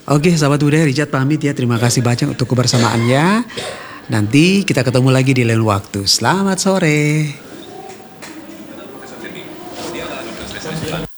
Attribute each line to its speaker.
Speaker 1: Oke sahabat budaya, Richard pamit ya. Terima kasih banyak untuk kebersamaannya. Nanti kita ketemu lagi di lain waktu. Selamat sore.